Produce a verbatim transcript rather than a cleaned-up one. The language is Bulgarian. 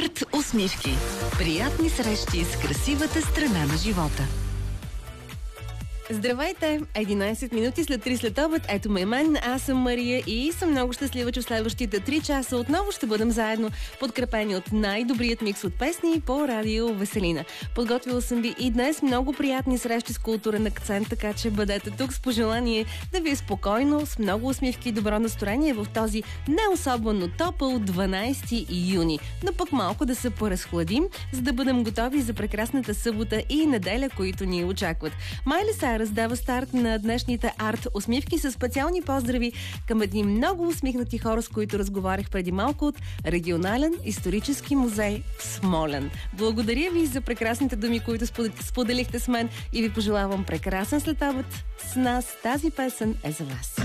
Арт усмивки. Приятни срещи с красивата страна на живота. Здравейте! единайсет минути след три след обед. Ето ме мен, аз съм Мария и съм много щастлива, че в следващите три часа отново ще бъдем заедно, подкрепени от най-добрият микс от песни по радио Веселина. Подготвила съм ви и днес много приятни срещи с културен акцент, така че бъдете тук с пожелание да ви е спокойно, с много усмивки и добро настроение в този не особено топъл дванайсети юни. Но пък малко да се поразхладим, за да бъдем готови за прекрасната събота и неделя, които ни очакват. Майли Сайръс раздава старт на днешните арт усмивки с специални поздрави към едни много усмихнати хора, с които разговарях преди малко от Регионален исторически музей в Смолян. Благодаря ви за прекрасните думи, които споделихте с мен и ви пожелавам прекрасен следобед с нас. Тази песен е за вас.